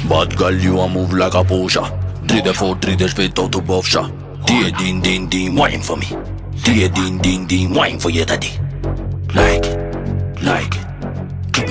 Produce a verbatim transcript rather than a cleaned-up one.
Bad girl, you a move like a Porsche. Three four three spit out to buff shot. Tia din din din, wine for me. Tia din din din, wine for your daddy. Like it, like it.